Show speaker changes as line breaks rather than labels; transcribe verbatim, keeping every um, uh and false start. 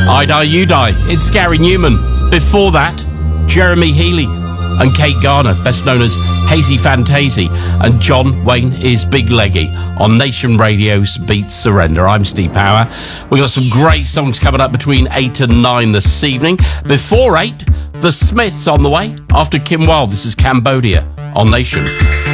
I Die, You Die. It's Gary Newman. Before that, Jeremy Healy and Kate Garner, best known as Hazy Fantasy, and John Wayne is Big Leggy on Nation Radio's Beat Surrender. I'm Steve Power. We got some great songs coming up between eight and nine this evening. Before eight, The Smiths on the way. After Kim Wilde, this is Cambodia on Nation.